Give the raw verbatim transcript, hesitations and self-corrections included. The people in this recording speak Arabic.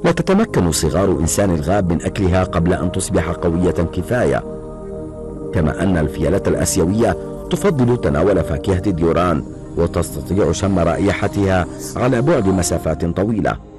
وتتمكن صغار إنسان الغاب من أكلها قبل أن تصبح قوية كفاية. كما أن الفيلة الآسيوية تفضل تناول فاكهة الديوران وتستطيع شم رائحتها على بعد مسافات طويلة.